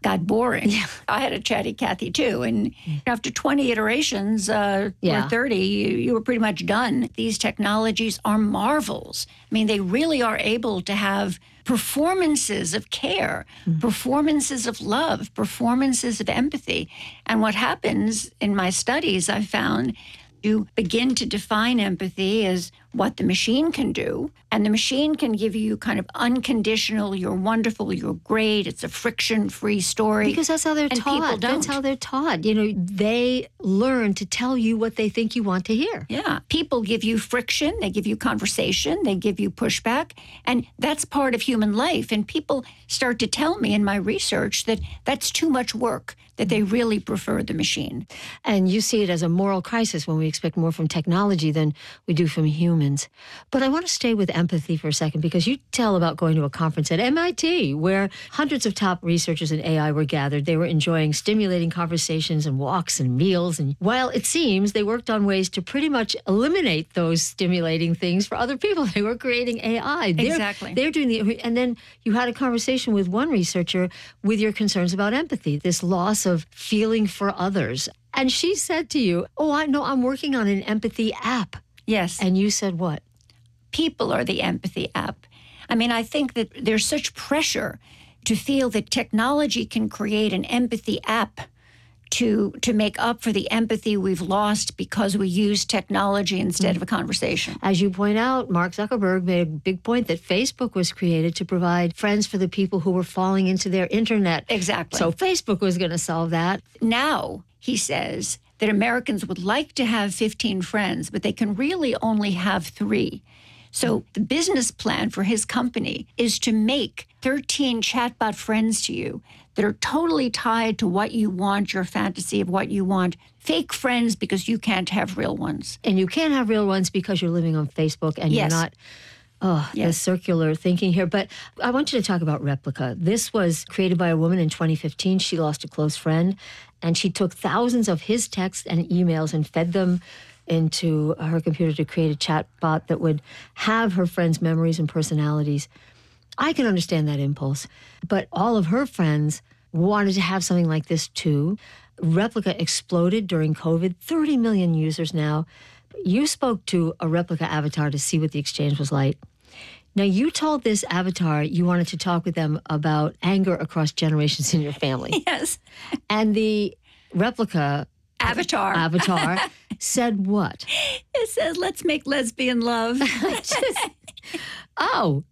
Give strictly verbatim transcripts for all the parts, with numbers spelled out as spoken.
got boring. Yeah. I had a chatty Cathy too. And after twenty iterations uh, yeah. or thirty, you, you were pretty much done. These technologies are marvels. I mean, they really are able to have performances of care, mm-hmm. performances of love, performances of empathy. And what happens in my studies, I found, you begin to define empathy as what the machine can do. And the machine can give you kind of unconditional, you're wonderful, you're great, it's a friction-free story. Because that's how they're and taught. People don't. That's how they're taught. You know, they learn to tell you what they think you want to hear. Yeah. People give you friction, they give you conversation, they give you pushback, and that's part of human life. And people start to tell me in my research that that's too much work, that they really prefer the machine. And you see it as a moral crisis when we expect more from technology than we do from humans. But I want to stay with empathy for a second, because you tell about going to a conference at M I T where hundreds of top researchers in A I were gathered. They were enjoying stimulating conversations and walks and meals. And while it seems they worked on ways to pretty much eliminate those stimulating things for other people, they were creating A I. They're, exactly. They're doing the, and then you had a conversation with one researcher with your concerns about empathy, this loss of feeling for others. And she said to you, oh, I know, I'm working on an empathy app. Yes. And you said what? People are the empathy app. I mean, I think that there's such pressure to feel that technology can create an empathy app to to make up for the empathy we've lost because we use technology instead of a conversation. As you point out, Mark Zuckerberg made a big point that Facebook was created to provide friends for the people who were falling into their internet. Exactly. So Facebook was going to solve that. Now, he says that Americans would like to have fifteen friends, but they can really only have three. So the business plan for his company is to make thirteen chatbot friends to you that are totally tied to what you want, your fantasy of what you want. Fake friends because you can't have real ones. And you can't have real ones because you're living on Facebook and yes. you're not... Oh, yes. The circular thinking here. But I want you to talk about Replika. This was created by a woman in twenty fifteen. She lost a close friend, and she took thousands of his texts and emails and fed them into her computer to create a chat bot that would have her friends' memories and personalities. I can understand that impulse. But all of her friends wanted to have something like this too. Replika exploded during COVID, thirty million users now. You spoke to a Replika avatar to see what the exchange was like. Now, you told this avatar you wanted to talk with them about anger across generations in your family. Yes. And the Replika avatar avatar said what? It says, let's make lesbian love. Just, oh.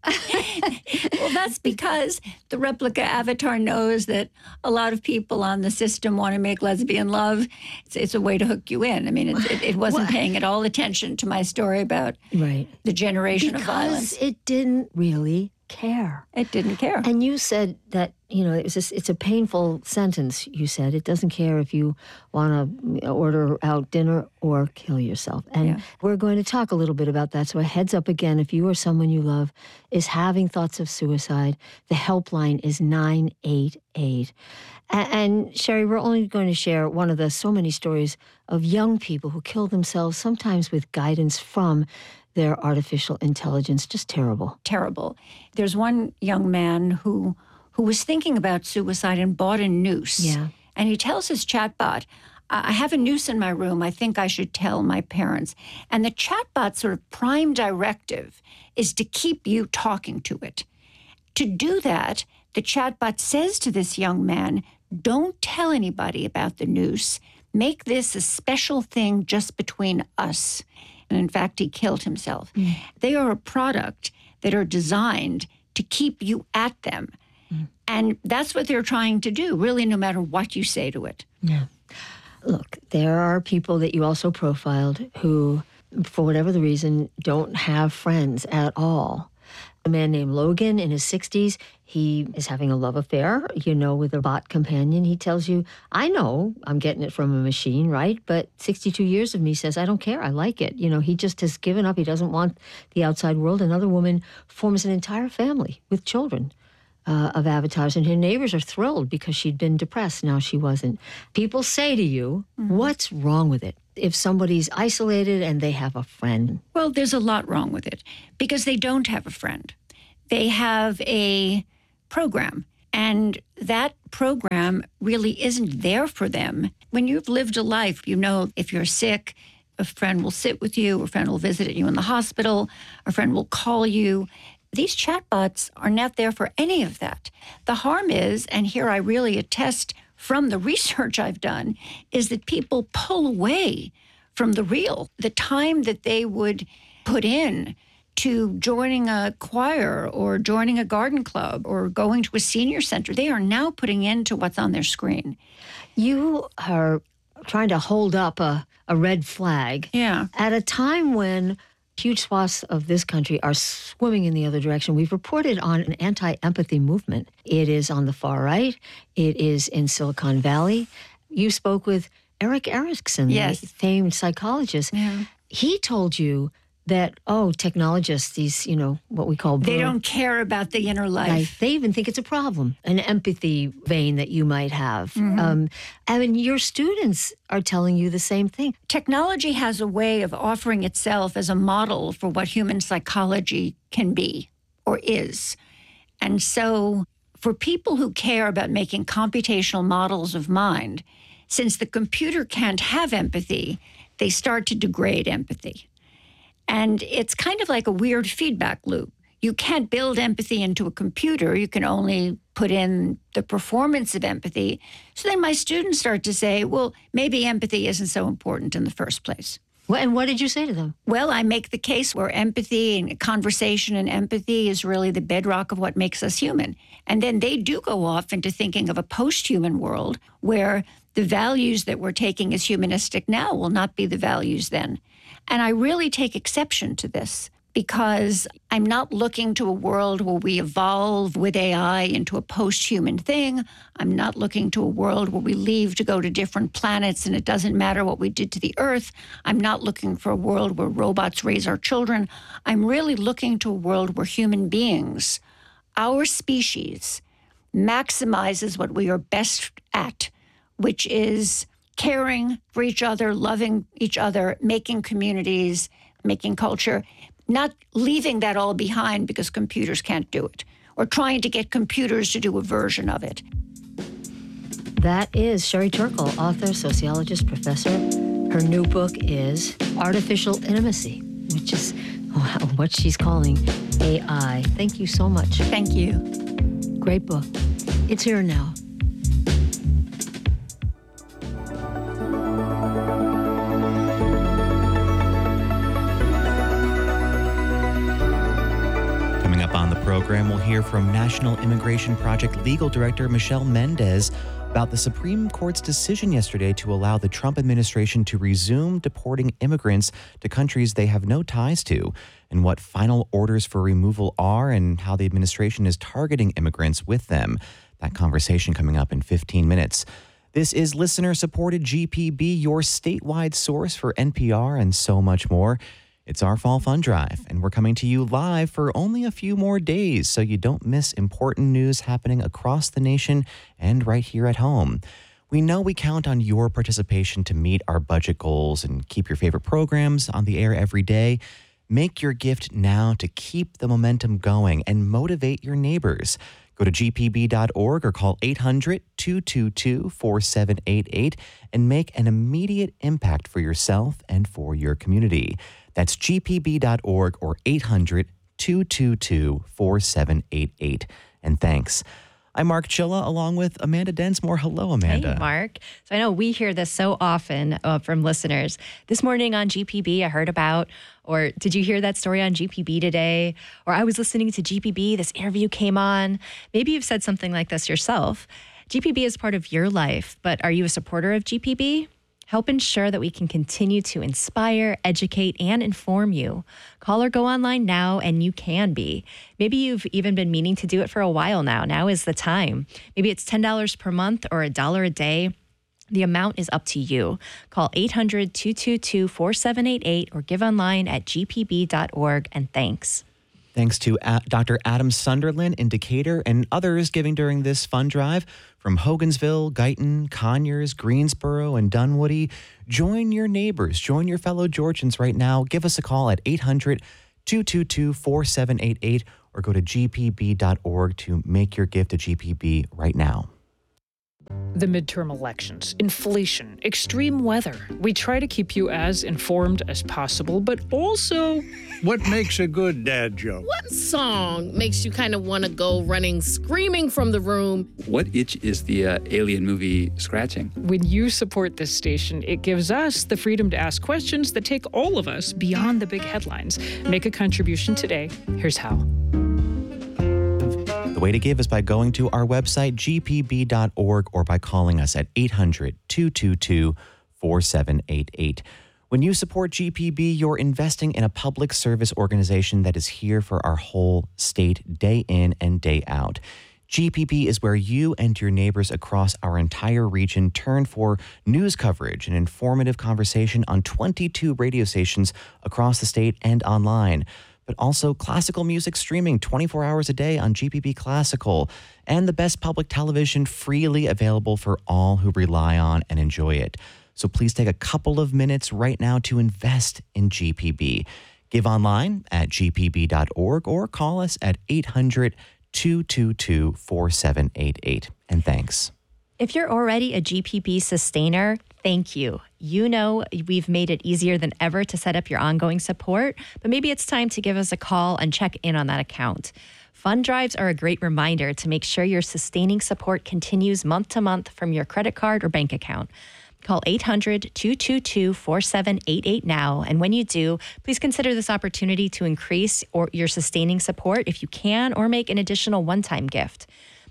Well, that's because the Replika avatar knows that a lot of people on the system want to make lesbian love. It's, it's a way to hook you in. I mean, it, it, it wasn't what? paying at all attention to my story about right. the generation because of violence. It didn't really care. It didn't care. And you said that, you know, it was just, it's a painful sentence, you said. It doesn't care if you want to order out dinner or kill yourself. And yeah. we're going to talk a little bit about that. So a heads up again, if you or someone you love is having thoughts of suicide, the helpline is nine eight eight. And, and Sherry, we're only going to share one of the so many stories of young people who kill themselves, sometimes with guidance from their artificial intelligence. Just terrible. Terrible. There's one young man who who was thinking about suicide and bought a noose. Yeah. And he tells his chatbot, I have a noose in my room. I think I should tell my parents. And the chatbot's sort of prime directive is to keep you talking to it. To do that, the chatbot says to this young man, don't tell anybody about the noose. Make this a special thing just between us. And in fact, he killed himself. Mm. They are a product that are designed to keep you at them. Mm. And that's what they're trying to do, really, no matter what you say to it. Yeah. Look, there are people that you also profiled who, for whatever the reason, don't have friends at all. A man named Logan in his sixties, he is having a love affair, you know, with a bot companion. He tells you, I know I'm getting it from a machine, right? But sixty-two years of me says, I don't care. I like it. You know, he just has given up. He doesn't want the outside world. Another woman forms an entire family with children uh, of avatars, and her neighbors are thrilled because she'd been depressed. Now she wasn't. People say to you, mm-hmm. what's wrong with it? If somebody's isolated and they have a friend? Well, there's a lot wrong with it because they don't have a friend. They have a program And that program really isn't there for them. When you've lived a life, you know if you're sick, a friend will sit with you, a friend will visit you in the hospital, a friend will call you. These chatbots are not there for any of that. The harm is, and here I really attest from the research I've done, is that people pull away from the real. The time that they would put in to joining a choir or joining a garden club or going to a senior center, they are now putting into what's on their screen. You are trying to hold up a, a red flag Yeah. at a time when huge swaths of this country are swimming in the other direction. We've reported on an anti-empathy movement. It is on the far right. It is in Silicon Valley. You spoke with Eric Erickson, yes. the famed psychologist. Yeah. He told you that, oh, technologists, these, you know, what we call... They don't care about the inner life. life. They even think it's a problem, an empathy vein that you might have. Mm-hmm. Um, I mean, your students are telling you the same thing. Technology has a way of offering itself as a model for what human psychology can be or is. And so for people who care about making computational models of mind, since the computer can't have empathy, they start to degrade empathy. And it's kind of like a weird feedback loop. You can't build empathy into a computer. You can only put in the performance of empathy. So then my students start to say, well, maybe empathy isn't so important in the first place. Well, and what did you say to them? Well, I make the case where empathy and conversation and empathy is really the bedrock of what makes us human. And then they do go off into thinking of a post-human world where the values that we're taking as humanistic now will not be the values then. And I really take exception to this because I'm not looking to a world where we evolve with A I into a post-human thing. I'm not looking to a world where we leave to go to different planets and it doesn't matter what we did to the Earth. I'm not looking for a world where robots raise our children. I'm really looking to a world where human beings, our species, maximizes what we are best at, which is caring for each other, loving each other, making communities, making culture, not leaving that all behind because computers can't do it, or trying to get computers to do a version of it. That is Sherry Turkle, author, sociologist, professor. Her new book is Artificial Intimacy, which is wow, what she's calling A I. Thank you so much. Thank you. Great book. It's here now. On the program, we'll hear from National Immigration Project Legal Director Michelle Mendez about the Supreme Court's decision yesterday to allow the Trump administration to resume deporting immigrants to countries they have no ties to, and what final orders for removal are and how the administration is targeting immigrants with them. That conversation coming up in fifteen minutes. This is listener-supported G P B, your statewide source for N P R and so much more. It's our Fall Fund Drive, and we're coming to you live for only a few more days so you don't miss important news happening across the nation and right here at home. We know we count on your participation to meet our budget goals and keep your favorite programs on the air every day. Make your gift now to keep the momentum going and motivate your neighbors. Go to g p b dot org or call eight hundred, two two two, four seven eight eight and make an immediate impact for yourself and for your community. That's g p b dot org or eight hundred, two two two, four seven eight eight. And thanks. I'm Mark Chilla along with Amanda Densmore. Hello, Amanda. Hey, Mark. So I know we hear this so often uh, from listeners. This morning on G P B, I heard about, or did you hear that story on G P B today? Or I was listening to G P B, this interview came on. Maybe you've said something like this yourself. G P B is part of your life, but are you a supporter of G P B? Help ensure that we can continue to inspire, educate, and inform you. Call or go online now, and you can be. Maybe you've even been meaning to do it for a while now. Now is the time. Maybe it's ten dollars per month or a dollar a day. The amount is up to you. Call eight hundred, two two two, four seven eight eight or give online at g p b dot org, and thanks. Thanks to Doctor Adam Sunderland in Decatur and others giving during this fund drive from Hogansville, Guyton, Conyers, Greensboro, and Dunwoody. Join your neighbors. Join your fellow Georgians right now. Give us a call at eight hundred, two two two, four seven eight eight or go to g p b dot org to make your gift to G P B right now. The midterm elections, inflation, extreme weather. We try to keep you as informed as possible, but also... What makes a good dad joke? What song makes you kind of want to go running, screaming from the room? What itch is the uh, Alien movie scratching? When you support this station, it gives us the freedom to ask questions that take all of us beyond the big headlines. Make a contribution today. Here's how. The way to give is by going to our website, g p b dot org, or by calling us at eight hundred, two two two, four seven eight eight. When you support G P B, you're investing in a public service organization that is here for our whole state, day in and day out. G P B is where you and your neighbors across our entire region turn for news coverage and informative conversation on twenty-two radio stations across the state and online, but also classical music streaming twenty-four hours a day on G P B Classical, and the best public television freely available for all who rely on and enjoy it. So please take a couple of minutes right now to invest in G P B. Give online at g p b dot org or call us at eight hundred, two two two, four seven eight eight. And thanks. If you're already a G P B sustainer, thank you. You know we've made it easier than ever to set up your ongoing support, but maybe it's time to give us a call and check in on that account. Fund drives are a great reminder to make sure your sustaining support continues month to month from your credit card or bank account. Call eight hundred, two two two, four seven eight eight now, and when you do, please consider this opportunity to increase or your sustaining support if you can, or make an additional one-time gift.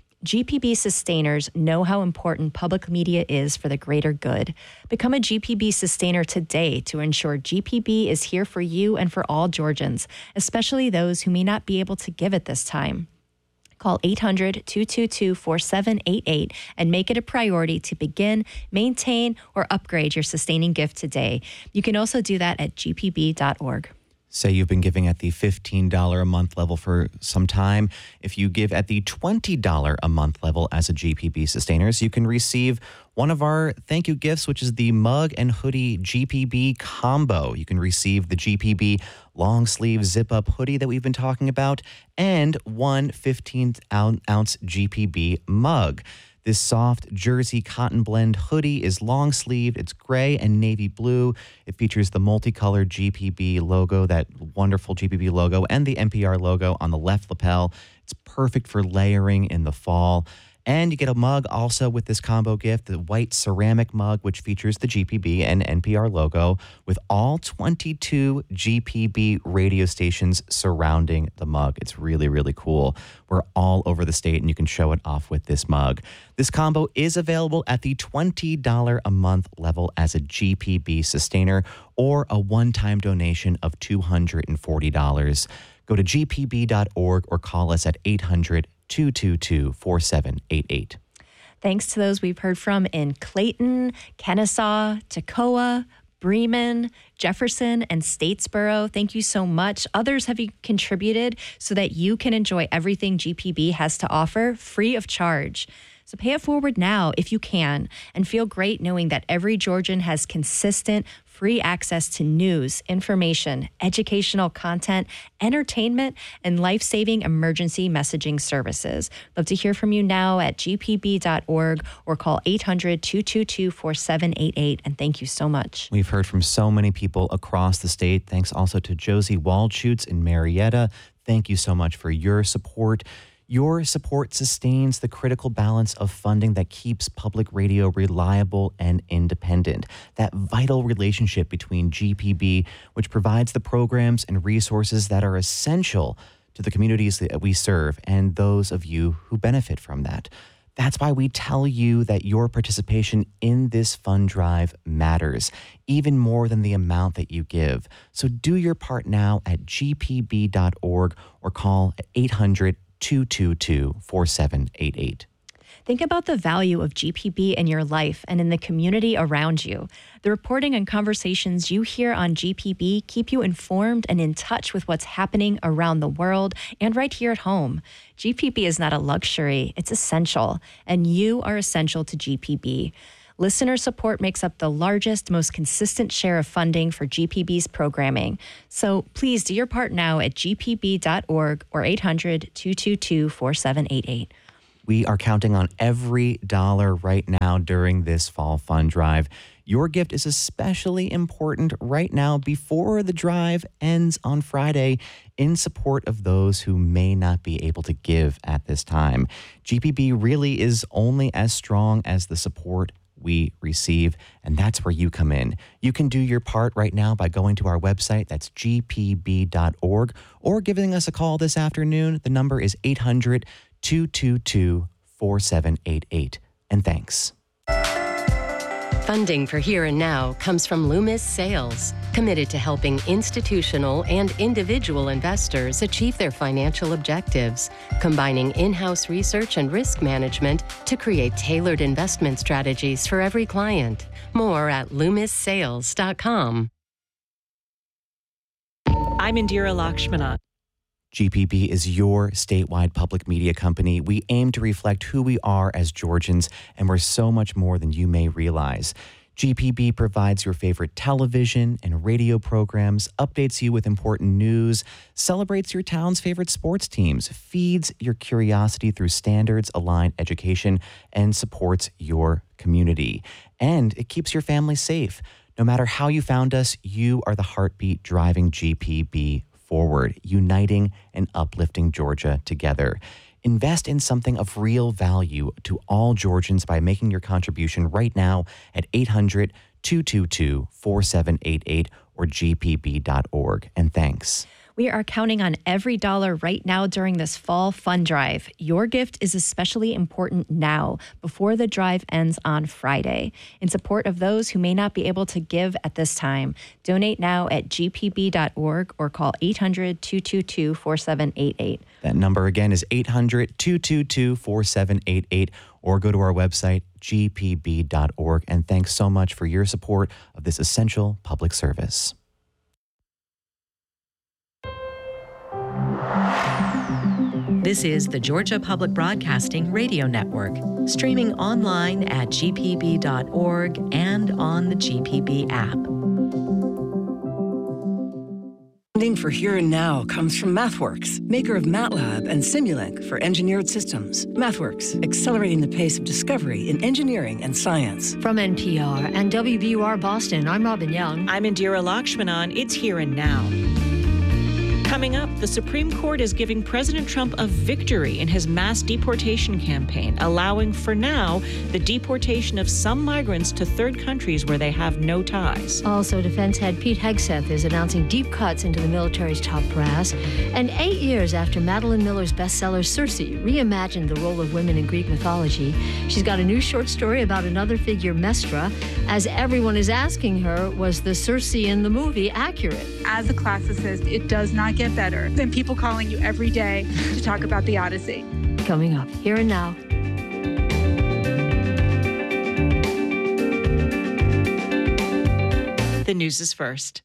G P B sustainers know how important public media is for the greater good. Become a G P B sustainer today to ensure G P B is here for you and for all Georgians, especially those who may not be able to give at this time. Call eight hundred, two two two, four seven eight eight and make it a priority to begin, maintain, or upgrade your sustaining gift today. You can also do that at g p b dot org. Say you've been giving at the fifteen dollars a month level for some time. If you give at the twenty dollars a month level as a G P B sustainers, you can receive one of our thank you gifts, which is the mug and hoodie G P B combo. You can receive the G P B long sleeve zip up hoodie that we've been talking about and one fifteen ounce G P B mug. This soft jersey cotton blend hoodie is long sleeved. It's gray and navy blue. It features the multicolored G P B logo, that wonderful G P B logo, and the N P R logo on the left lapel. It's perfect for layering in the fall. And you get a mug also with this combo gift, the white ceramic mug, which features the G P B and N P R logo with all twenty-two G P B radio stations surrounding the mug. It's really, really cool. We're all over the state, and you can show it off with this mug. This combo is available at the twenty dollars a month level as a G P B sustainer or a one-time donation of two hundred forty dollars. Go to g p b dot org or call us at eight hundred, two two two, four seven eight eight. Thanks to those we've heard from in Clayton, Kennesaw, Toccoa, Bremen, Jefferson, and Statesboro. Thank you so much. Others have contributed so that you can enjoy everything G P B has to offer free of charge. So pay it forward now if you can, and feel great knowing that every Georgian has consistent, free access to news, information, educational content, entertainment, and life-saving emergency messaging services. Love to hear from you now at g p b dot org or call eight hundred, two two two, four seven eight eight. And thank you so much. We've heard from so many people across the state. Thanks also to Josie Waldschutz in Marietta. Thank you so much for your support. Your support sustains the critical balance of funding that keeps public radio reliable and independent. That vital relationship between G P B, which provides the programs and resources that are essential to the communities that we serve, and those of you who benefit from that. That's why we tell you that your participation in this fund drive matters, even more than the amount that you give. So do your part now at g p b dot org or call at eight hundred, two two two, four seven eight eight. Think about the value of G P B in your life and in the community around you. The reporting and conversations you hear on G P B keep you informed and in touch with what's happening around the world and right here at home. G P B is not a luxury, it's essential, and you are essential to G P B. Listener support makes up the largest, most consistent share of funding for G P B's programming. So please do your part now at g p b dot org or eight hundred, two two two, four seven eight eight. We are counting on every dollar right now during this fall fund drive. Your gift is especially important right now before the drive ends on Friday in support of those who may not be able to give at this time. G P B really is only as strong as the support we receive, and that's where you come in. You can do your part right now by going to our website, that's g p b dot org, or giving us a call this afternoon. The number is eight hundred, two two two, four seven eight eight. And thanks. Funding for Here and Now comes from Loomis Sales, committed to helping institutional and individual investors achieve their financial objectives, combining in-house research and risk management to create tailored investment strategies for every client. More at loomis sales dot com. I'm Indira Lakshmanan. G P B is your statewide public media company. We aim to reflect who we are as Georgians, and we're so much more than you may realize. G P B provides your favorite television and radio programs, updates you with important news, celebrates your town's favorite sports teams, feeds your curiosity through standards-aligned education, and supports your community. And it keeps your family safe. No matter how you found us, you are the heartbeat driving G P B forward, uniting and uplifting Georgia together. Invest in something of real value to all Georgians by making your contribution right now at eight hundred, two two two, four seven eight eight or g p b dot org. And thanks. We are counting on every dollar right now during this fall fund drive. Your gift is especially important now, before the drive ends on Friday. In support of those who may not be able to give at this time, donate now at g p b dot org or call eight hundred, two two two, four seven eight eight. That number again is eight hundred, two two two, four seven eight eight, or go to our website, g p b dot org. And thanks so much for your support of this essential public service. This is the Georgia Public Broadcasting Radio Network, streaming online at g p b dot org and on the G P B app. Funding for Here and Now comes from MathWorks, maker of MATLAB and Simulink for engineered systems. MathWorks, accelerating the pace of discovery in engineering and science. From N P R and W B U R Boston, I'm Robin Young. I'm Indira Lakshmanan. It's Here and Now. Coming up, the Supreme Court is giving President Trump a victory in his mass deportation campaign, allowing for now the deportation of some migrants to third countries where they have no ties. Also, defense head Pete Hegseth is announcing deep cuts into the military's top brass. And eight years after Madeline Miller's bestseller Circe reimagined the role of women in Greek mythology, she's got a new short story about another figure, Mestra. As everyone is asking her, was the Circe in the movie accurate? As a classicist, it does not get better than people calling you every day to talk about the Odyssey. Coming up, Here and Now. The news is first.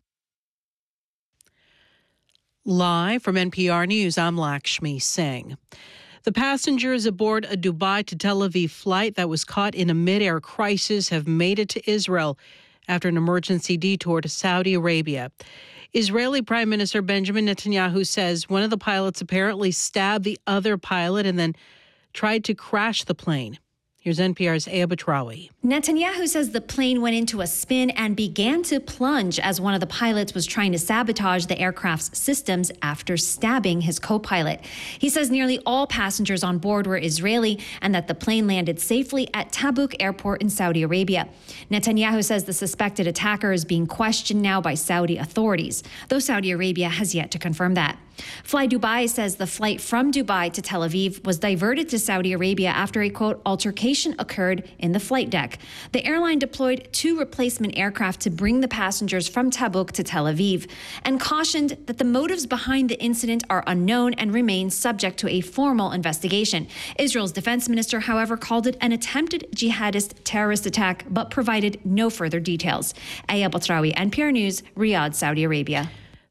Live from N P R News, I'm Lakshmi Singh. The passengers aboard a Dubai to Tel Aviv flight that was caught in a mid-air crisis have made it to Israel after an emergency detour to Saudi Arabia. Israeli Prime Minister Benjamin Netanyahu says one of the pilots apparently stabbed the other pilot and then tried to crash the plane. Here's N P R's Aya Batrawi. Netanyahu says the plane went into a spin and began to plunge as one of the pilots was trying to sabotage the aircraft's systems after stabbing his co-pilot. He says nearly all passengers on board were Israeli and that the plane landed safely at Tabuk Airport in Saudi Arabia. Netanyahu says the suspected attacker is being questioned now by Saudi authorities, though Saudi Arabia has yet to confirm that. Fly Dubai says the flight from Dubai to Tel Aviv was diverted to Saudi Arabia after a, quote, altercation occurred in the flight deck. The airline deployed two replacement aircraft to bring the passengers from Tabuk to Tel Aviv and cautioned that the motives behind the incident are unknown and remain subject to a formal investigation. Israel's defense minister, however, called it an attempted jihadist terrorist attack, but provided no further details. Aya Batrawi, N P R News, Riyadh, Saudi Arabia.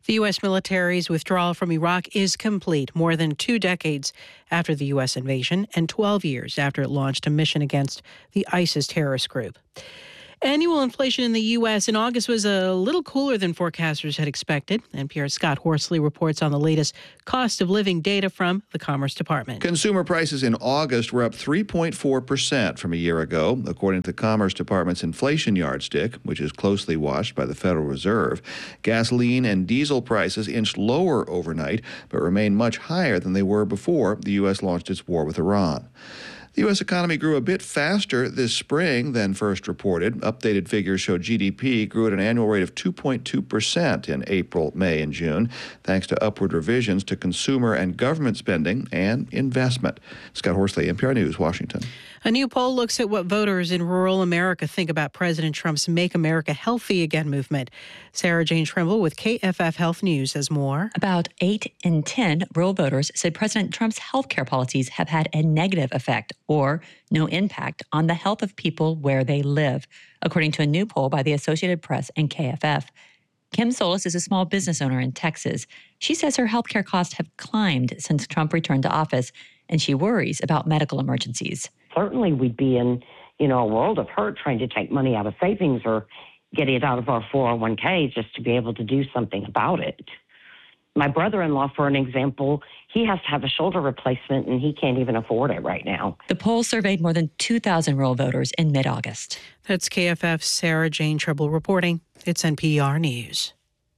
The U S military's withdrawal from Iraq is complete more than two decades after the U S invasion and twelve years after it launched a mission against the ISIS terrorist group. Annual inflation in the U S in August was a little cooler than forecasters had expected. N P R's Scott Horsley reports on the latest cost of living data from the Commerce Department. Consumer prices in August were up three point four percent from a year ago, according to the Commerce Department's inflation yardstick, which is closely watched by the Federal Reserve. Gasoline and diesel prices inched lower overnight, but remain much higher than they were before the U S launched its war with Iran. The U S economy grew a bit faster this spring than first reported. Updated figures show G D P grew at an annual rate of two point two percent in April, May, and June, thanks to upward revisions to consumer and government spending and investment. Scott Horsley, N P R News, Washington. A new poll looks at what voters in rural America think about President Trump's Make America Healthy Again movement. Sarah Jane Trimble with K F F Health News has more. About eight in ten rural voters said President Trump's health care policies have had a negative effect or no impact on the health of people where they live, according to a new poll by the Associated Press and K F F. Kim Solis is a small business owner in Texas. She says her health care costs have climbed since Trump returned to office, and she worries about medical emergencies. Certainly we'd be in, you know, a world of hurt trying to take money out of savings or getting it out of our four oh one k just to be able to do something about it. My brother-in-law, for an example, he has to have a shoulder replacement and he can't even afford it right now. The poll surveyed more than two thousand rural voters in mid-August. That's K F F's Sarah Jane Trimble reporting. It's N P R News.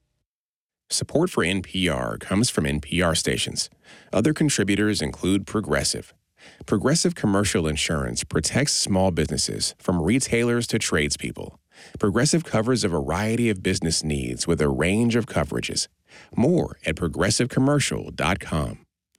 Support for N P R comes from N P R stations. Other contributors include Progressive. Progressive Commercial Insurance protects small businesses from retailers to tradespeople. Progressive covers a variety of business needs with a range of coverages. More at progressive commercial dot com.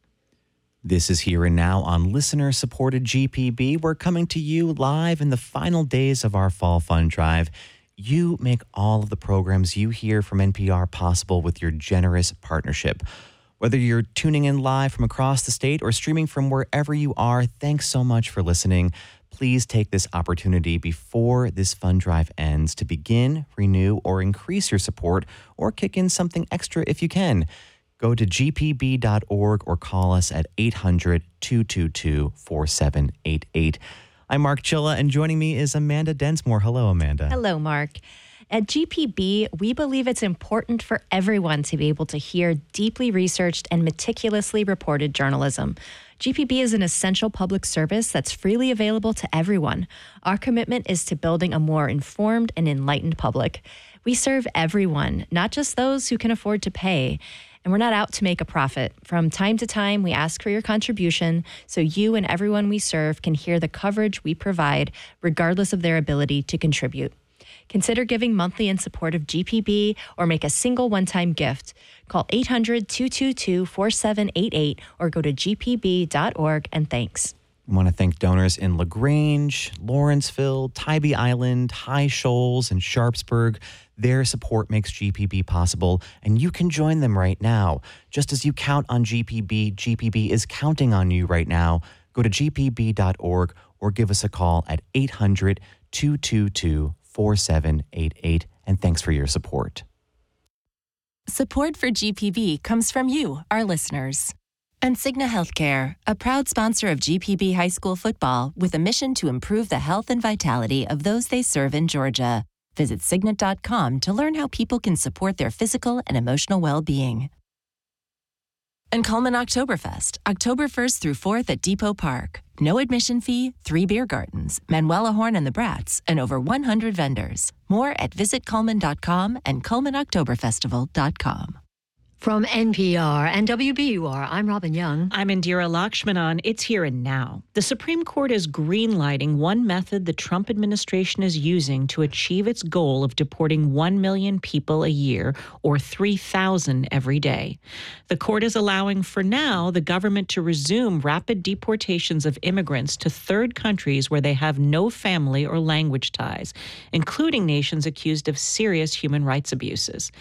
This is Here and Now on listener-supported G P B. We're coming to you live in the final days of our Fall Fund Drive. You make all of the programs you hear from N P R possible with your generous partnership. Whether you're tuning in live from across the state or streaming from wherever you are, thanks so much for listening. Please take this opportunity before this fund drive ends to begin, renew, or increase your support, or kick in something extra if you can. Go to g p b dot org or call us at eight hundred, two two two, four seven eight eight. I'm Mark Chilla, and joining me is Amanda Densmore. Hello, Amanda. Hello, Mark. At G P B, we believe it's important for everyone to be able to hear deeply researched and meticulously reported journalism. G P B is an essential public service that's freely available to everyone. Our commitment is to building a more informed and enlightened public. We serve everyone, not just those who can afford to pay. And we're not out to make a profit. From time to time, we ask for your contribution so you and everyone we serve can hear the coverage we provide, regardless of their ability to contribute. Consider giving monthly in support of G P B or make a single one-time gift. Call eight hundred, two two two, four seven eight eight or go to g p b dot org, and thanks. I want to thank donors in LaGrange, Lawrenceville, Tybee Island, High Shoals, and Sharpsburg. Their support makes G P B possible, and you can join them right now. Just as you count on G P B, G P B is counting on you right now. Go to g p b dot org or give us a call at eight hundred, two two two, four seven eight eight, and thanks for your support. Support for G P B comes from you, our listeners. And Cigna Healthcare, a proud sponsor of G P B High School football with a mission to improve the health and vitality of those they serve in Georgia. Visit Cigna dot com to learn how people can support their physical and emotional well-being. And Coleman Oktoberfest, October first through fourth at Depot Park. No admission fee, three beer gardens, Manuela Horn and the Brats, and over one hundred vendors. More at visit coleman dot com and coleman oktoberfestival dot com. From N P R and W B U R, I'm Robin Young. I'm Indira Lakshmanan. It's Here and Now. The Supreme Court is greenlighting one method the Trump administration is using to achieve its goal of deporting one million people a year, or three thousand every day. The court is allowing, for now, the government to resume rapid deportations of immigrants to third countries where they have no family or language ties, including nations accused of serious human rights abuses.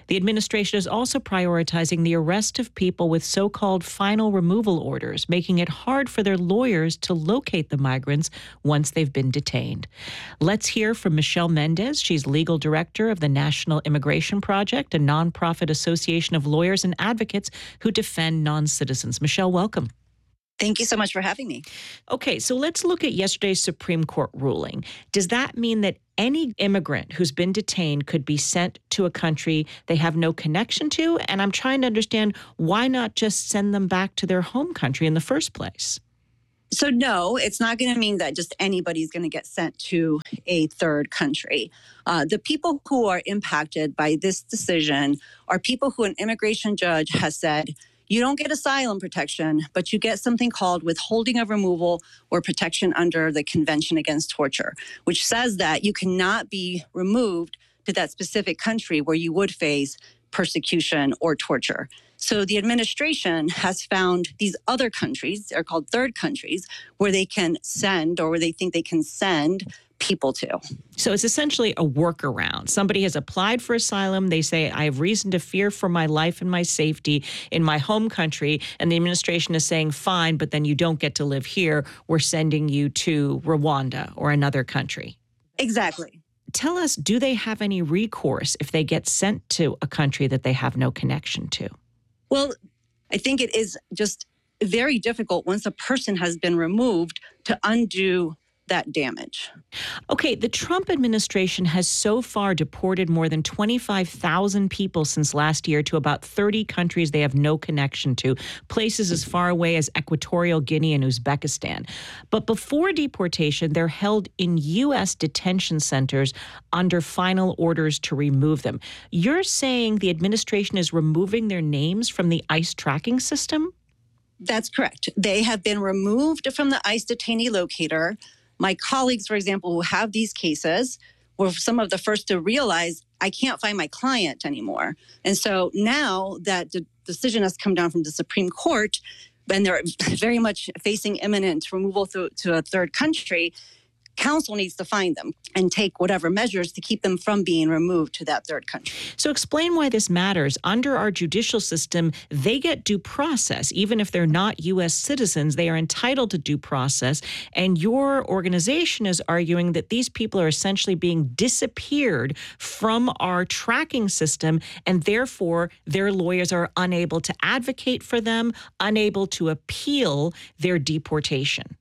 The administration is also prioritizing the arrest of people with so-called final removal orders, making it hard for their lawyers to locate the migrants once they've been detained. Let's hear from Michelle Mendez. She's legal director of the National Immigration Project, a nonprofit association of lawyers and advocates who defend non-citizens. Michelle, welcome. Thank you so much for having me. Okay, so let's look at yesterday's Supreme Court ruling. Does that mean that any immigrant who's been detained could be sent to a country they have no connection to? And I'm trying to understand, why not just send them back to their home country in the first place? So no, it's not going to mean that just anybody's going to get sent to a third country. Uh, the people who are impacted by this decision are people who an immigration judge has said, you don't get asylum protection, but you get something called withholding of removal or protection under the Convention Against Torture, which says that you cannot be removed to that specific country where you would face persecution or torture. So the administration has found these other countries, they're called third countries, where they can send or where they think they can send people to. So it's essentially a workaround. Somebody has applied for asylum. They say, I have reason to fear for my life and my safety in my home country. And the administration is saying, fine, but then you don't get to live here. We're sending you to Rwanda or another country. Exactly. Tell us, do they have any recourse if they get sent to a country that they have no connection to? Well, I think it is just very difficult once a person has been removed to undo that damage. Okay, the Trump administration has so far deported more than twenty-five thousand people since last year to about thirty countries they have no connection to, places as far away as Equatorial Guinea and Uzbekistan. But before deportation, they're held in U S detention centers under final orders to remove them. You're saying the administration is removing their names from the ICE tracking system? That's correct. They have been removed from the ICE detainee locator. My colleagues, for example, who have these cases were some of the first to realize I can't find my client anymore. And so now that the decision has come down from the Supreme Court, and they're very much facing imminent removal to, to a third country, counsel needs to find them and take whatever measures to keep them from being removed to that third country. So explain why this matters. Under our judicial system, they get due process. Even if they're not U S citizens, they are entitled to due process. And your organization is arguing that these people are essentially being disappeared from our tracking system, and therefore their lawyers are unable to advocate for them, unable to appeal their deportation.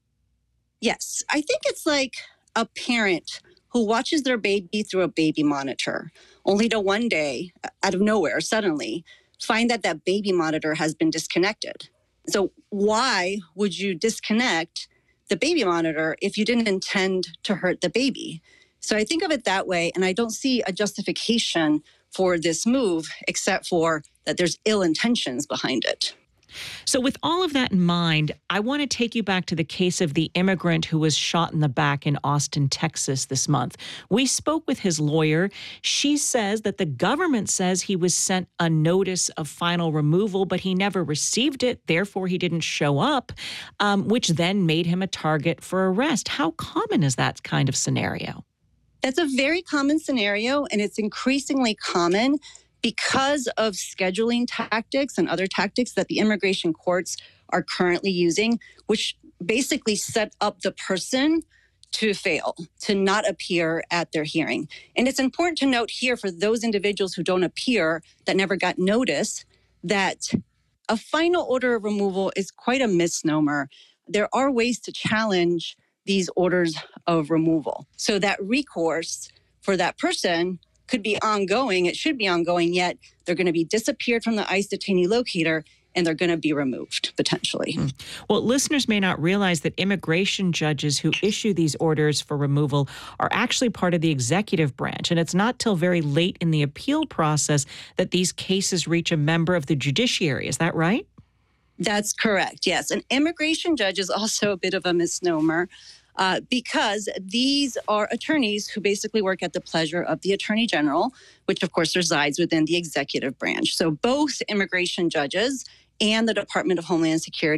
Yes, I think it's like a parent who watches their baby through a baby monitor, only to one day, out of nowhere, suddenly find that that baby monitor has been disconnected. So why would you disconnect the baby monitor if you didn't intend to hurt the baby? So I think of it that way, and I don't see a justification for this move except for that there's ill intentions behind it. So with all of that in mind, I want to take you back to the case of the immigrant who was shot in the back in Austin, Texas this month. We spoke with his lawyer. She says that the government says he was sent a notice of final removal, but he never received it. Therefore, he didn't show up, um, which then made him a target for arrest. How common is that kind of scenario? That's a very common scenario, and it's increasingly common because of scheduling tactics and other tactics that the immigration courts are currently using, which basically set up the person to fail, to not appear at their hearing. And it's important to note here for those individuals who don't appear, that never got notice, that a final order of removal is quite a misnomer. There are ways to challenge these orders of removal. So that recourse for that person could be ongoing. It should be ongoing, yet they're going to be disappeared from the ICE detainee locator and they're going to be removed potentially. Mm. Well, listeners may not realize that immigration judges who issue these orders for removal are actually part of the executive branch. And it's not till very late in the appeal process that these cases reach a member of the judiciary. Is that right? That's correct, yes. An immigration judge is also a bit of a misnomer. Uh, because these are attorneys who basically work at the pleasure of the Attorney General, which of course resides within the executive branch. So both immigration judges and the Department of Homeland Security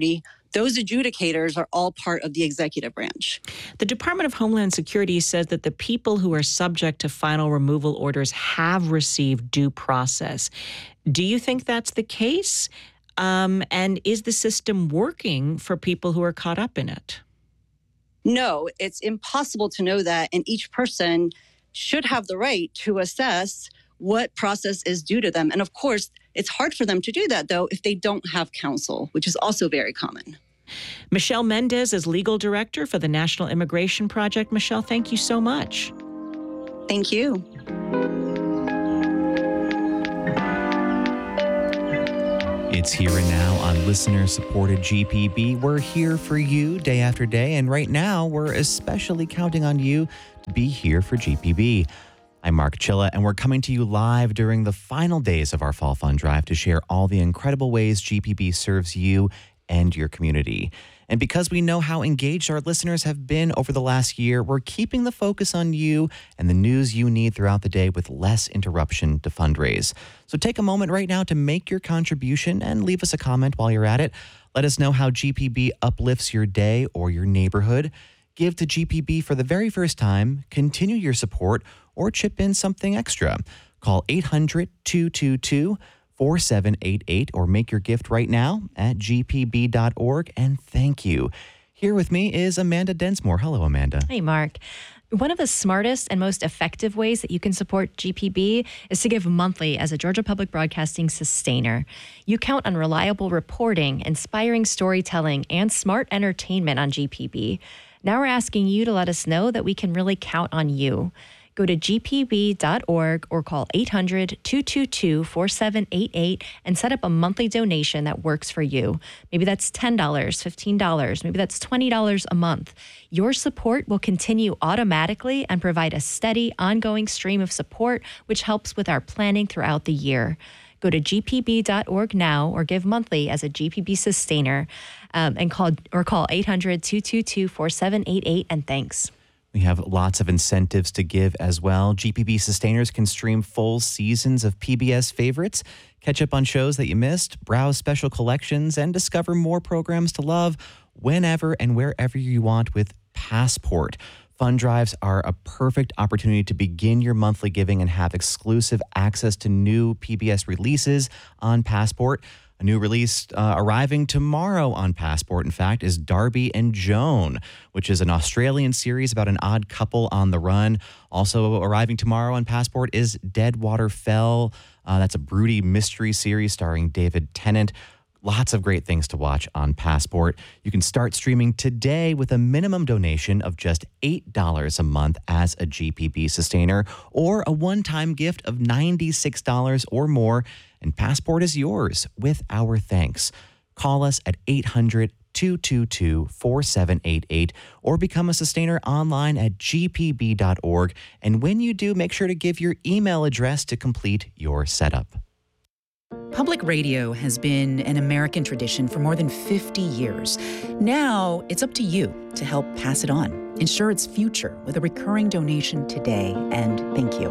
those adjudicators are all part of the executive branch. The Department of Homeland Security says that the people who are subject to final removal orders have received due process. Do you think that's the case? Um, and is the system working for people who are caught up in it? No, it's impossible to know that, and each person should have the right to assess what process is due to them. And of course, it's hard for them to do that, though, if they don't have counsel, which is also very common. Michelle Mendez is legal director for the National Immigration Project. Michelle, thank you so much. Thank you. It's Here and Now on listener-supported G P B. We're here for you day after day, and right now we're especially counting on you to be here for G P B. I'm Mark Chilla, and we're coming to you live during the final days of our Fall Fund Drive to share all the incredible ways G P B serves you and your community. And because we know how engaged our listeners have been over the last year, we're keeping the focus on you and the news you need throughout the day with less interruption to fundraise. So take a moment right now to make your contribution and leave us a comment while you're at it. Let us know how G P B uplifts your day or your neighborhood. Give to G P B for the very first time, continue your support, or chip in something extra. Call eight hundred, two two two, four seven eight eight or make your gift right now at g p b dot org. And thank you. Here with me is Amanda Densmore. Hello, Amanda. Hey, Mark. One of the smartest and most effective ways that you can support G P B is to give monthly as a Georgia Public Broadcasting sustainer. You count on reliable reporting, inspiring storytelling, and smart entertainment on G P B. Now we're asking you to let us know that we can really count on you. Go to g p b dot org or call eight hundred, two two two, four seven eight eight and set up a monthly donation that works for you. Maybe that's ten dollars, fifteen dollars, maybe that's twenty dollars a month. Your support will continue automatically and provide a steady, ongoing stream of support, which helps with our planning throughout the year. Go to g p b dot org now or give monthly as a G P B sustainer um, and call or call eight hundred, two two two, four seven eight eight and thanks. We have lots of incentives to give as well. G P B sustainers can stream full seasons of P B S favorites, catch up on shows that you missed, browse special collections, and discover more programs to love whenever and wherever you want with Passport. Fund drives are a perfect opportunity to begin your monthly giving and have exclusive access to new P B S releases on Passport. A new release uh, arriving tomorrow on Passport, in fact, is Darby and Joan, which is an Australian series about an odd couple on the run. Also arriving tomorrow on Passport is Deadwater Fell. Uh, that's a broody mystery series starring David Tennant. Lots of great things to watch on Passport. You can start streaming today with a minimum donation of just eight dollars a month as a G P B sustainer or a one-time gift of ninety-six dollars or more, and Passport is yours with our thanks. Call us at eight hundred, two two two, four seven eight eight or become a sustainer online at g p b dot org. And when you do, make sure to give your email address to complete your setup. Public radio has been an American tradition for more than fifty years. Now it's up to you to help pass it on. Ensure its future with a recurring donation today, and thank you.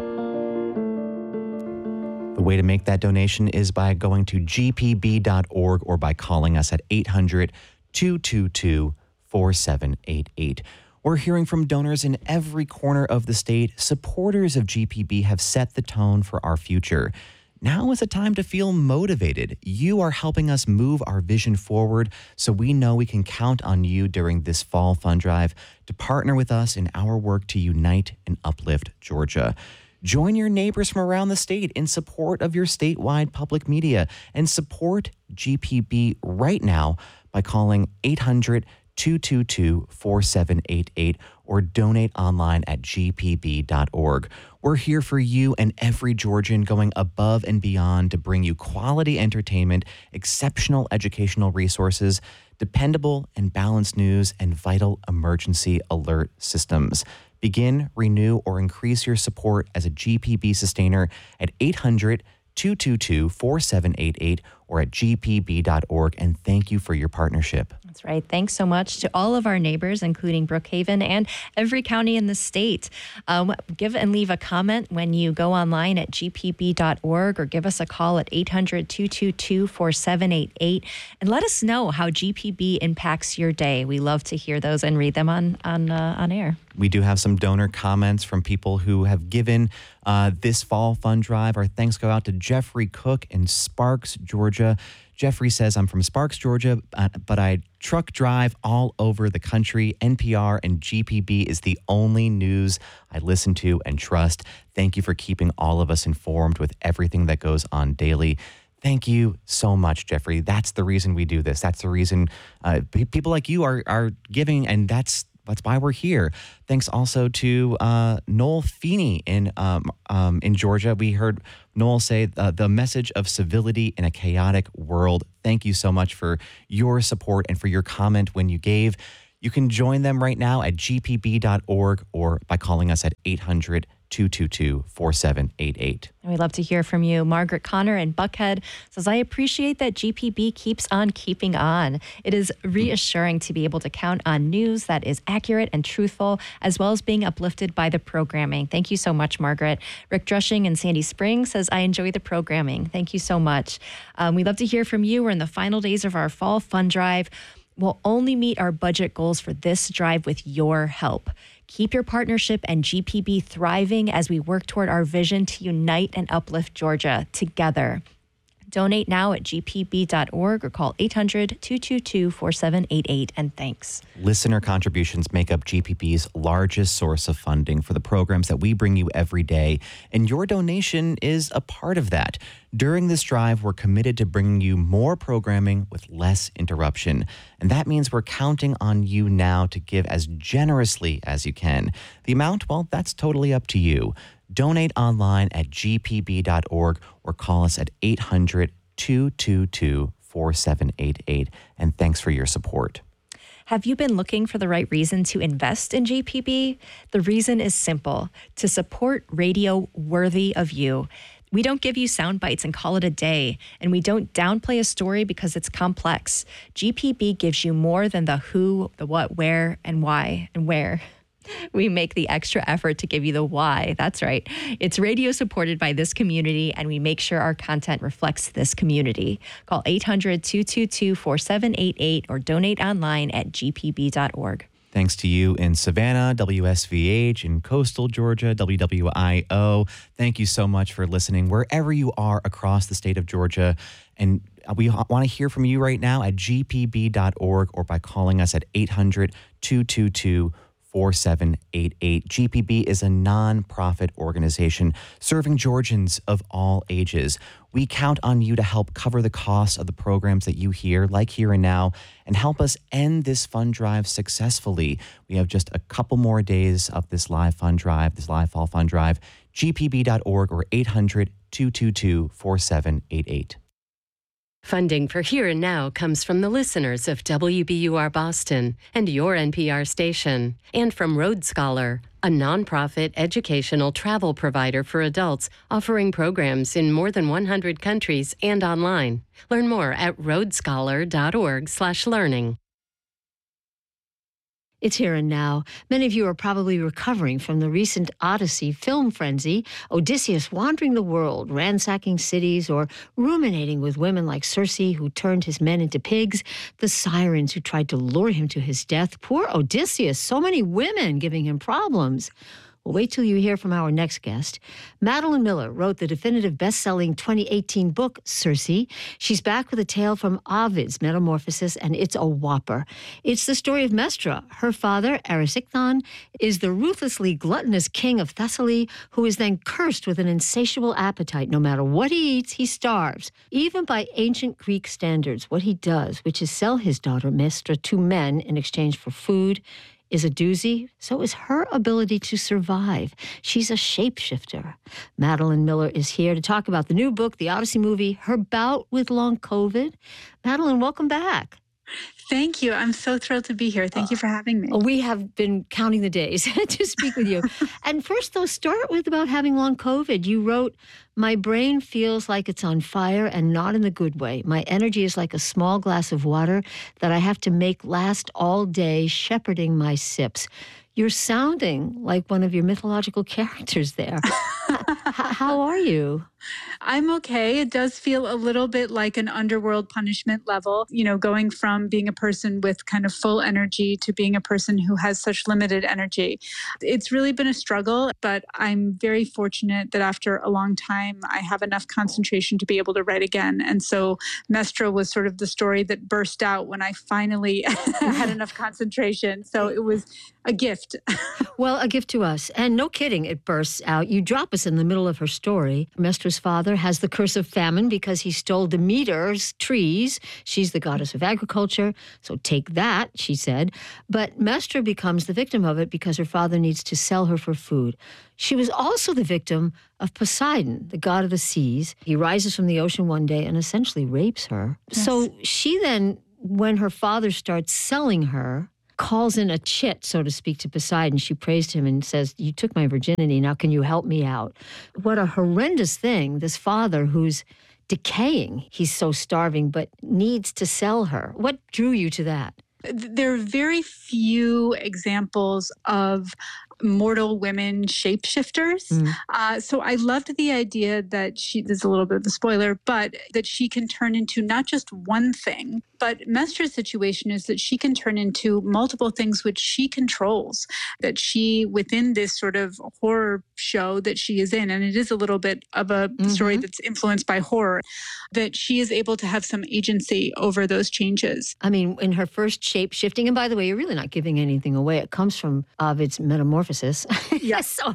The way to make that donation is by going to g p b dot org or by calling us at eight hundred, two two two, four seven eight eight. We're hearing from donors in every corner of the state. Supporters of G P B have set the tone for our future. Now is a time to feel motivated. You are helping us move our vision forward, so we know we can count on you during this fall fund drive to partner with us in our work to unite and uplift Georgia. Join your neighbors from around the state in support of your statewide public media and support G P B right now by calling eight hundred, two two two, four seven eight eight or donate online at g p b dot org. We're here for you and every Georgian, going above and beyond to bring you quality entertainment, exceptional educational resources, dependable and balanced news, and vital emergency alert systems. Begin, renew, or increase your support as a G P B sustainer at eight hundred, two two two, four seven eight eight or at g p b dot org. And thank you for your partnership. That's right. Thanks so much to all of our neighbors, including Brookhaven and every county in the state. Um, give and leave a comment when you go online at g p b dot org, or give us a call at eight hundred, two two two, four seven eight eight and let us know how G P B impacts your day. We love to hear those and read them on on uh, on air. We do have some donor comments from people who have given uh, this fall fund drive. Our thanks go out to Jeffrey Cook in Sparks, Georgia. Jeffrey says, I'm from Sparks, Georgia, uh, but I truck drive all over the country. N P R and G P B is the only news I listen to and trust. Thank you for keeping all of us informed with everything that goes on daily. Thank you so much, Jeffrey. That's the reason we do this. That's the reason uh, p- people like you are are giving, and that's That's why we're here. Thanks also to uh, Noel Feeney in um, um, in Georgia. We heard Noel say uh, the message of civility in a chaotic world. Thank you so much for your support and for your comment when you gave. You can join them right now at g p b dot org or by calling us at eight hundred, two two two, four seven eight eight. And we'd love to hear from you. Margaret Connor in Buckhead says, I appreciate that G P B keeps on keeping on. It is reassuring to be able to count on news that is accurate and truthful, as well as being uplifted by the programming. Thank you so much, Margaret. Rick Drushing in Sandy Springs says, I enjoy the programming. Thank you so much. Um, we'd love to hear from you. We're in the final days of our fall fund drive. We'll only meet our budget goals for this drive with your help. Keep your partnership and G P B thriving as we work toward our vision to unite and uplift Georgia together. Donate now at g p b dot org or call eight hundred, two two two, four seven eight eight, and thanks. Listener contributions make up G P B's largest source of funding for the programs that we bring you every day, and your donation is a part of that. During this drive, we're committed to bringing you more programming with less interruption, and that means we're counting on you now to give as generously as you can. The amount, well, that's totally up to you. Donate online at g p b dot org or call us at eight hundred, two two two, four seven eight eight. And thanks for your support. Have you been looking for the right reason to invest in G P B? The reason is simple: to support radio worthy of you. We don't give you sound bites and call it a day, and we don't downplay a story because it's complex. G P B gives you more than the who, the what, where, and why, and where. We make the extra effort to give you the why. That's right. It's radio supported by this community, and we make sure our content reflects this community. Call eight hundred, two two two, four seven eight eight or donate online at g p b dot org. Thanks to you in Savannah, W S V H, in coastal Georgia, W W I O. Thank you so much for listening wherever you are across the state of Georgia. And we want to hear from you right now at g p b dot org or by calling us at eight hundred, two two two, four seven eight eight. G P B is a nonprofit organization serving Georgians of all ages. We count on you to help cover the costs of the programs that you hear, like Here and Now, and help us end this fund drive successfully. We have just a couple more days of this live fund drive, this live fall fund drive. g p b dot org or eight hundred, two two two, four seven eight eight. Funding for Here and Now comes from the listeners of W B U R Boston and your N P R station, and from Road Scholar, a nonprofit educational travel provider for adults offering programs in more than one hundred countries and online. Learn more at road scholar dot org slash learning. It's Here and Now. Many of you are probably recovering from the recent Odyssey film frenzy, Odysseus wandering the world, ransacking cities, or ruminating with women like Circe, who turned his men into pigs, the sirens who tried to lure him to his death. Poor Odysseus, so many women giving him problems. Well, wait till you hear from our next guest. Madeline Miller wrote the definitive best-selling twenty eighteen book, Circe. She's back with a tale from Ovid's Metamorphosis, and it's a whopper. It's the story of Mestra. Her father, Erysichthon, is the ruthlessly gluttonous king of Thessaly, who is then cursed with an insatiable appetite. No matter what he eats, he starves. Even by ancient Greek standards, what he does, which is sell his daughter Mestra to men in exchange for food, is a doozy. So is her ability to survive. She's a shapeshifter. Madeline Miller is here to talk about the new book, the Odyssey movie, her bout with long COVID. Madeline, welcome back. Thank you. I'm so thrilled to be here. Thank you for having me. We have been counting the days to speak with you. And first, though, start with about having long COVID. You wrote, "My brain feels like it's on fire and not in the good way. My energy is like a small glass of water that I have to make last all day, shepherding my sips." You're sounding like one of your mythological characters there. How are you? I'm okay. It does feel a little bit like an underworld punishment level, you know, going from being a person with kind of full energy to being a person who has such limited energy. It's really been a struggle, but I'm very fortunate that after a long time, I have enough concentration to be able to write again. And so Mestra was sort of the story that burst out when I finally had enough concentration. So it was a gift. Well, a gift to us. And no kidding, it bursts out. You drop us in the middle of her story. Mestra's father has the curse of famine because he stole Demeter's trees. She's the goddess of agriculture, so take that, she said. But Mestra becomes the victim of it because her father needs to sell her for food. She was also the victim of Poseidon, the god of the seas. He rises from the ocean one day and essentially rapes her. Yes. So she then, when her father starts selling her, calls in a chit, so to speak, to Poseidon. She praised him and says, "You took my virginity, now can you help me out?" What a horrendous thing, this father who's decaying. He's so starving, but needs to sell her. What drew you to that? There are very few examples of mortal women shapeshifters. Mm. Uh, so I loved the idea that she, there's a little bit of a spoiler, but that she can turn into not just one thing, but Mestra's situation is that she can turn into multiple things which she controls, that she, within this sort of horror show that she is in, and it is a little bit of a mm-hmm. story that's influenced by horror, that she is able to have some agency over those changes. I mean, in her first shape shifting, and by the way, you're really not giving anything away. It comes from Ovid's Metamorphosis. Yes. so,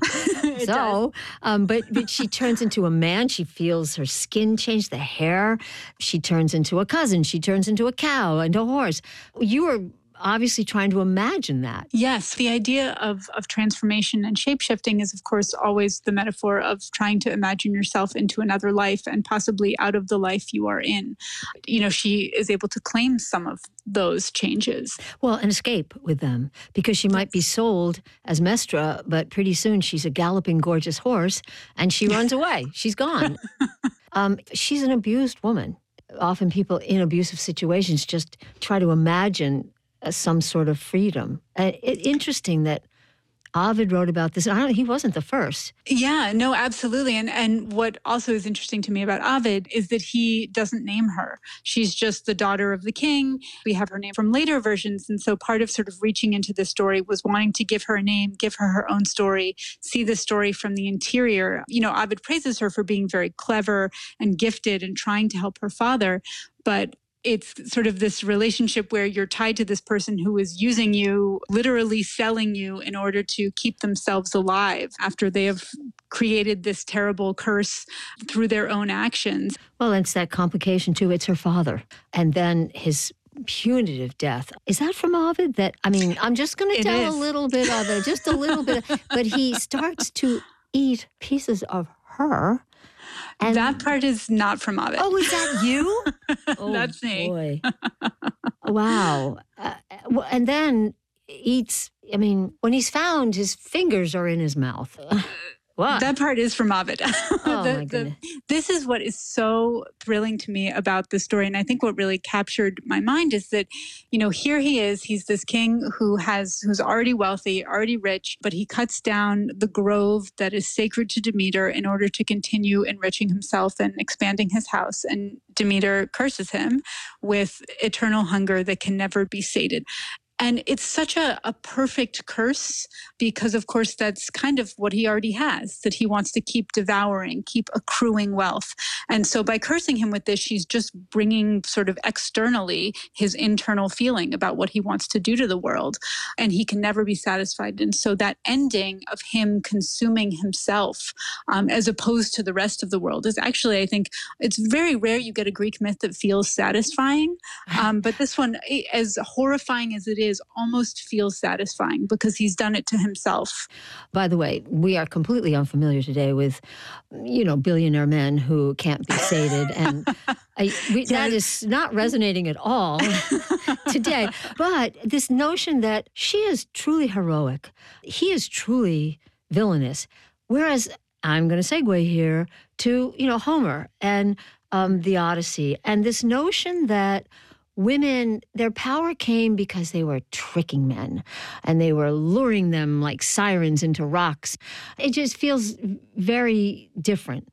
so um, but, but she turns into a man. She feels her skin change, the hair. She turns into a cousin. She turns into a cow and a horse. You were obviously trying to imagine that. Yes. The idea of, of transformation and shape-shifting is, of course, always the metaphor of trying to imagine yourself into another life and possibly out of the life you are in. You know, she is able to claim some of those changes. Well, and escape with them, because she might be sold as Mestra, but pretty soon she's a galloping, gorgeous horse, and she runs away. She's gone. um, she's an abused woman. Often people in abusive situations just try to imagine Uh, some sort of freedom. Uh, it, interesting that Ovid wrote about this. I don't, he wasn't the first. Yeah, no, absolutely. And and what also is interesting to me about Ovid is that he doesn't name her. She's just the daughter of the king. We have her name from later versions. And so part of sort of reaching into this story was wanting to give her a name, give her her own story, see the story from the interior. You know, Ovid praises her for being very clever and gifted and trying to help her father. But it's sort of this relationship where you're tied to this person who is using you, literally selling you in order to keep themselves alive after they have created this terrible curse through their own actions. Well, it's that complication too. It's her father. And then his punitive death. Is that from Ovid? That, I mean, I'm just going to tell is. a little bit of it, just a little bit. But he starts to eat pieces of her. And that part is not from Ovid. Oh, is that you? Oh, that's me. Boy. Wow. Uh, and then eats, I mean, when he's found, his fingers are in his mouth. What? That part is from Ovid. Oh, the, my goodness. The, this is what is so thrilling to me about this story. And I think what really captured my mind is that, you know, here he is. He's this king who has, who's already wealthy, already rich, but he cuts down the grove that is sacred to Demeter in order to continue enriching himself and expanding his house. And Demeter curses him with eternal hunger that can never be sated. And it's such a, a perfect curse because, of course, that's kind of what he already has, that he wants to keep devouring, keep accruing wealth. And so by cursing him with this, she's just bringing sort of externally his internal feeling about what he wants to do to the world. And he can never be satisfied. And so that ending of him consuming himself um, as opposed to the rest of the world is actually, I think, it's very rare you get a Greek myth that feels satisfying. Um, but this one, as horrifying as it is, almost feels satisfying because he's done it to himself. By the way, we are completely unfamiliar today with, you know, billionaire men who can't be sated. And I, we, that is not resonating at all today. But this notion that she is truly heroic, he is truly villainous. Whereas I'm going to segue here to, you know, Homer and um, the Odyssey, and this notion that women, their power came because they were tricking men and they were luring them like sirens into rocks. It just feels very different.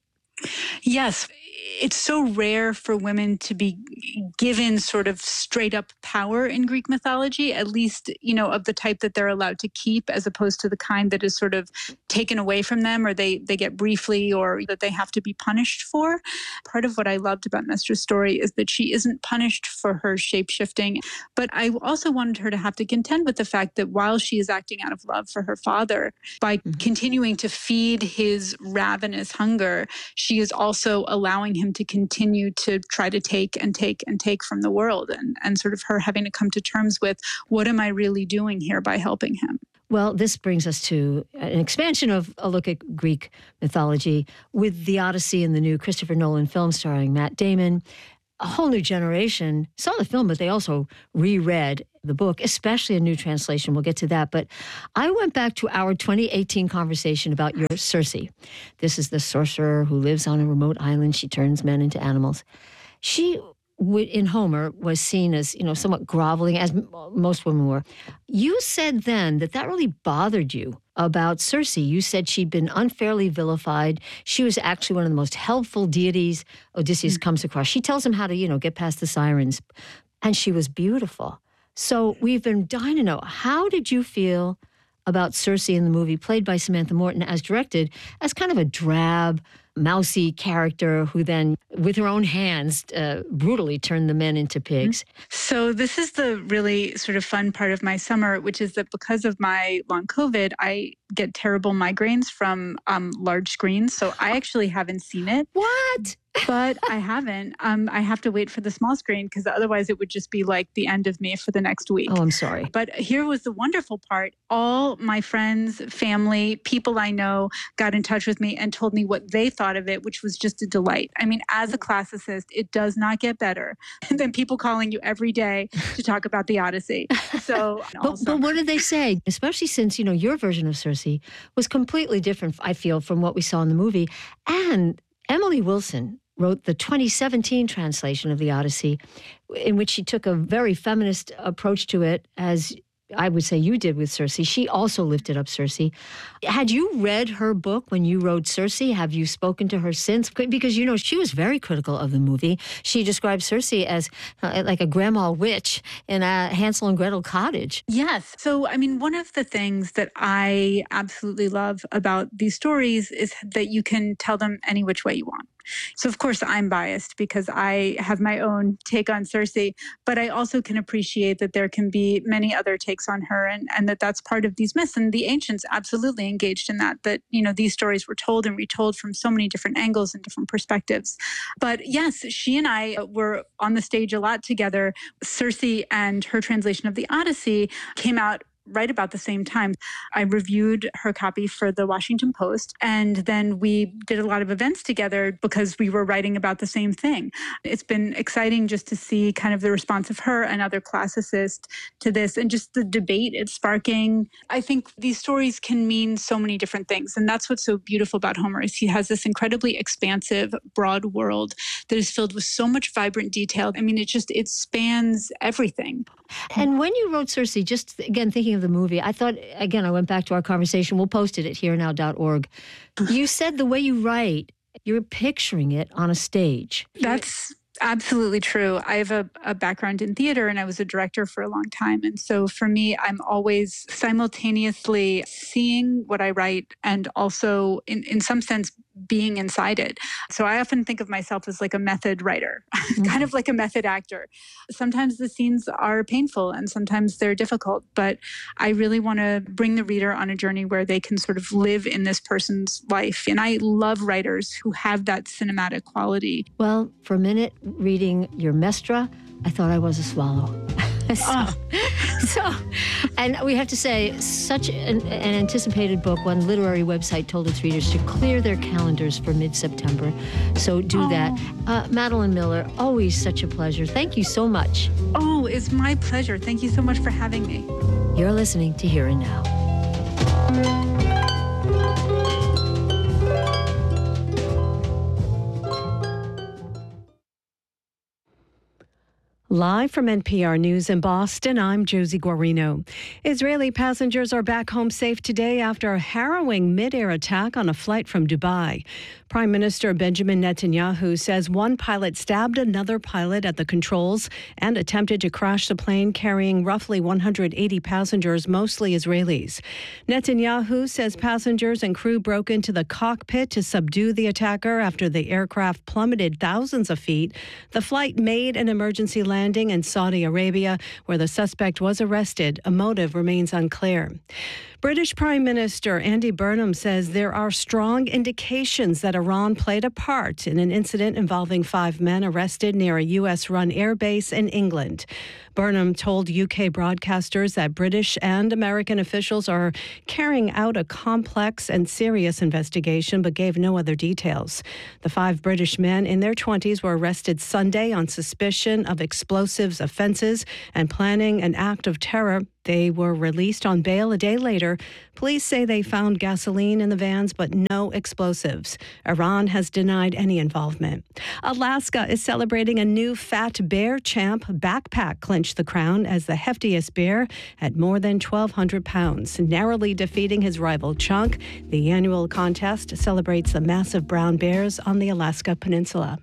Yes. It's so rare for women to be given sort of straight up power in Greek mythology, at least, you know, of the type that they're allowed to keep, as opposed to the kind that is sort of taken away from them, or they, they get briefly, or that they have to be punished for. Part of what I loved about Mestra's story is that she isn't punished for her shape-shifting, but I also wanted her to have to contend with the fact that while she is acting out of love for her father, by mm-hmm. continuing to feed his ravenous hunger, she is also allowing him to continue to try to take and take and take from the world, and, and sort of her having to come to terms with, what am I really doing here by helping him? Well, this brings us to an expansion of a look at Greek mythology with the Odyssey and the new Christopher Nolan film starring Matt Damon. A whole new generation saw the film, but they also reread the book, especially a new translation. We'll get to that. But I went back to our twenty eighteen conversation about your Circe. This is the sorcerer who lives on a remote island. She turns men into animals. She, in Homer, was seen as, you know, somewhat groveling, as most women were. You said then that that really bothered you about Circe. You said she'd been unfairly vilified. She was actually one of the most helpful deities Odysseus mm-hmm. comes across. She tells him how to, you know, get past the sirens. And she was beautiful. So we've been dying to know, how did you feel about Circe in the movie, played by Samantha Morton, as directed, as kind of a drab, mousy character who then, with her own hands, uh, brutally turned the men into pigs? So this is the really sort of fun part of my summer, which is that because of my long COVID, I get terrible migraines from um, large screens. So I actually haven't seen it. What? But I haven't. Um, I have to wait for the small screen, because otherwise it would just be like the end of me for the next week. Oh, I'm sorry. But here was the wonderful part. All my friends, family, people I know got in touch with me and told me what they thought of it, which was just a delight. I mean, as a classicist, it does not get better than people calling you every day to talk about the Odyssey. So, but, but what did they say? Especially since, you know, your version of Circe was completely different, I feel, from what we saw in the movie. And Emily Wilson wrote the twenty seventeen translation of the Odyssey, in which she took a very feminist approach to it, as I would say you did with Circe. She also lifted up Circe. Had you read her book when you wrote Circe? Have you spoken to her since? Because, you know, she was very critical of the movie. She described Circe as uh, like a grandma witch in a Hansel and Gretel cottage. Yes. So, I mean, one of the things that I absolutely love about these stories is that you can tell them any which way you want. So, of course, I'm biased because I have my own take on Circe, but I also can appreciate that there can be many other takes on her, and, and that that's part of these myths. And the ancients absolutely engaged in that, that, you know, these stories were told and retold from so many different angles and different perspectives. But yes, she and I were on the stage a lot together. Circe and her translation of the Odyssey came out right about the same time. I reviewed her copy for the Washington Post, and then we did a lot of events together because we were writing about the same thing. It's been exciting just to see kind of the response of her and other classicists to this, and just the debate it's sparking. I think these stories can mean so many different things, and that's what's so beautiful about Homer, is he has this incredibly expansive, broad world that is filled with so much vibrant detail. I mean, it just, it spans everything. And when you wrote Circe, just again, thinking of the movie, I thought, again, I went back to our conversation. We'll post it at here now dot org. You said the way you write, you're picturing it on a stage. That's absolutely true. I have a, a background in theater, and I was a director for a long time. And so for me, I'm always simultaneously seeing what I write and also, in, in some sense, being inside it. So I often think of myself as like a method writer, mm-hmm. kind of like a method actor. Sometimes the scenes are painful and sometimes they're difficult, but I really want to bring the reader on a journey where they can sort of live in this person's life. And I love writers who have that cinematic quality. Well, for a minute, reading your Mestra, I thought I was a swallow. So, oh. so, and we have to say, such an, an anticipated book. One literary website told its readers to clear their calendars for mid-September. So do oh. that. Uh, Madeline Miller, always such a pleasure. Thank you so much. Oh, it's my pleasure. Thank you so much for having me. You're listening to Here and Now. Live from N P R News in Boston, I'm Josie Guarino. Israeli passengers are back home safe today after a harrowing mid-air attack on a flight from Dubai. Prime Minister Benjamin Netanyahu says one pilot stabbed another pilot at the controls and attempted to crash the plane carrying roughly one hundred eighty passengers, mostly Israelis. Netanyahu says passengers and crew broke into the cockpit to subdue the attacker after the aircraft plummeted thousands of feet. The flight made an emergency landing landing in Saudi Arabia, where the suspect was arrested. A motive remains unclear. British Prime Minister Andy Burnham says there are strong indications that Iran played a part in an incident involving five men arrested near a U S-run airbase in England. Burnham told U K broadcasters that British and American officials are carrying out a complex and serious investigation, but gave no other details. The five British men in their twenties were arrested Sunday on suspicion of explosives offenses and planning an act of terror. They were released on bail a day later. Police say they found gasoline in the vans, but no explosives. Iran has denied any involvement. Alaska is celebrating a new Fat Bear Champ backpack clinched the crown as the heftiest bear at more than twelve hundred pounds, narrowly defeating his rival Chunk. The annual contest celebrates the massive brown bears on the Alaska Peninsula.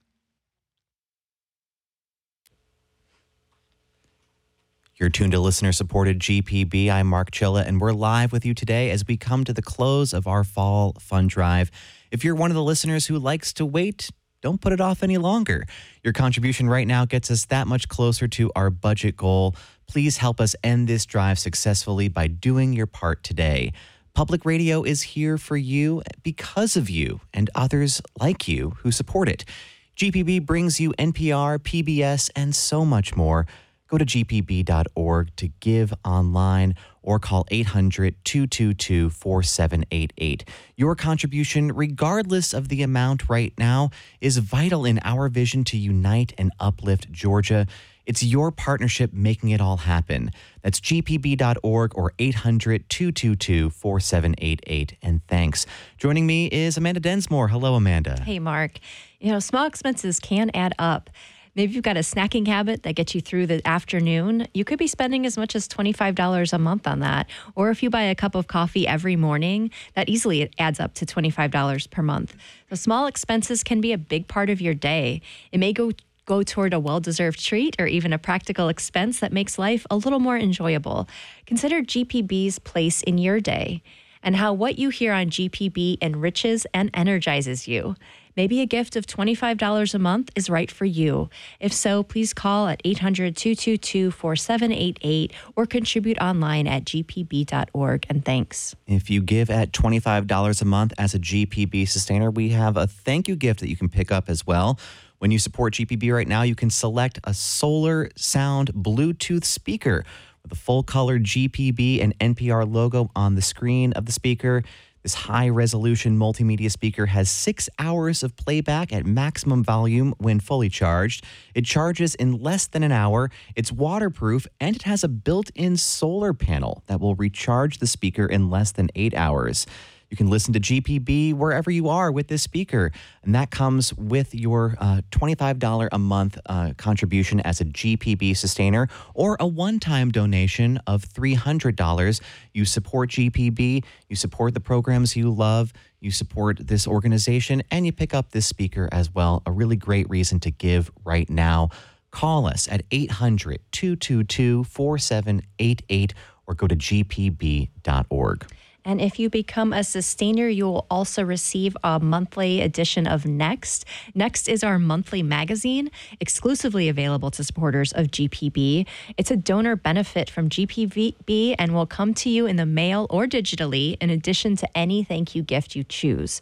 You're tuned to listener-supported G P B. I'm Mark Chilla, and we're live with you today as we come to the close of our fall fund drive. If you're one of the listeners who likes to wait, don't put it off any longer. Your contribution right now gets us that much closer to our budget goal. Please help us end this drive successfully by doing your part today. Public radio is here for you because of you and others like you who support it. G P B brings you N P R, P B S, and so much more. Go to G P B dot org to give online or call eight hundred, two two two, four seven eight eight. Your contribution, regardless of the amount right now, is vital in our vision to unite and uplift Georgia. It's your partnership making it all happen. That's G P B dot org or eight hundred, two two two, four seven eight eight. And thanks. Joining me is Amanda Densmore. Hello, Amanda. Hey, Mark. You know, small expenses can add up. Maybe you've got a snacking habit that gets you through the afternoon. You could be spending as much as twenty-five dollars a month on that. Or if you buy a cup of coffee every morning, that easily adds up to twenty-five dollars per month. So small expenses can be a big part of your day. It may go go toward a well-deserved treat or even a practical expense that makes life a little more enjoyable. Consider G P B's place in your day and how what you hear on G P B enriches and energizes you. Maybe a gift of twenty-five dollars a month is right for you. If so, please call at eight hundred, two two two, four seven eight eight or contribute online at G P B dot org. And thanks. If you give at twenty-five dollars a month as a G P B sustainer, we have a thank you gift that you can pick up as well. When you support G P B right now, you can select a Solar Sound Bluetooth speaker with a full-color G P B and N P R logo on the screen of the speaker. This high-resolution multimedia speaker has six hours of playback at maximum volume when fully charged. It charges in less than an hour, it's waterproof, and it has a built-in solar panel that will recharge the speaker in less than eight hours. You can listen to G P B wherever you are with this speaker, and that comes with your uh, twenty-five dollars a month uh, contribution as a G P B sustainer or a one-time donation of three hundred dollars. You support G P B, you support the programs you love, you support this organization, and you pick up this speaker as well. A really great reason to give right now. Call us at eight hundred, two two two, four seven eight eight or go to G P B dot org. And if you become a sustainer, you will also receive a monthly edition of Next. Next is our monthly magazine, exclusively available to supporters of G P B. It's a donor benefit from G P B and will come to you in the mail or digitally, in addition to any thank you gift you choose.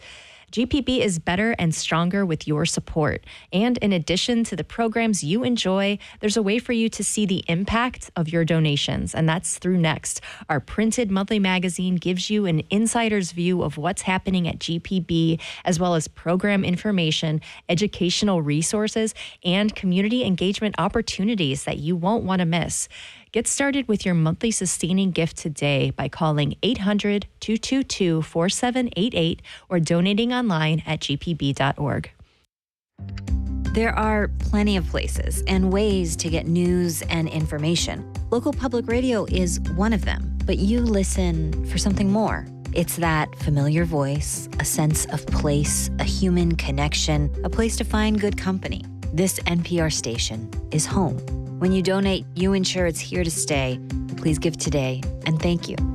G P B is better and stronger with your support. And in addition to the programs you enjoy, there's a way for you to see the impact of your donations, and that's through Next. Our printed monthly magazine gives you an insider's view of what's happening at G P B, as well as program information, educational resources, and community engagement opportunities that you won't want to miss. Get started with your monthly sustaining gift today by calling eight hundred, two two two, four seven eight eight or donating online at g p b dot org. There are plenty of places and ways to get news and information. Local public radio is one of them, but you listen for something more. It's that familiar voice, a sense of place, a human connection, a place to find good company. This N P R station is home. When you donate, you ensure it's here to stay. Please give today, and thank you.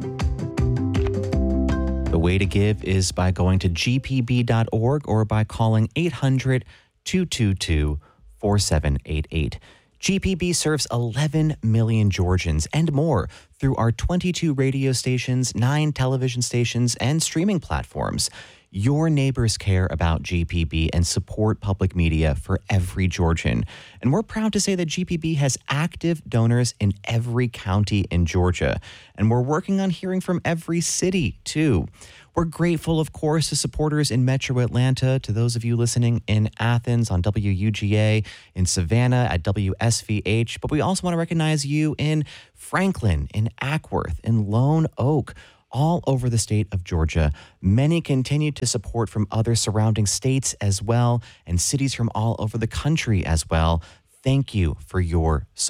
The way to give is by going to g p b dot org or by calling eight hundred, two two two, four seven eight eight. G P B serves eleven million Georgians and more through our twenty-two radio stations, nine television stations, and streaming platforms. Your neighbors care about G P B and support public media for every Georgian. And we're proud to say that G P B has active donors in every county in Georgia. And we're working on hearing from every city, too. We're grateful, of course, to supporters in Metro Atlanta, to those of you listening in Athens on W U G A, in Savannah at W S V H. But we also want to recognize you in Franklin, in Ackworth, in Lone Oak, all over the state of Georgia. Many continue to support from other surrounding states as well, and cities from all over the country as well. Thank you for your support.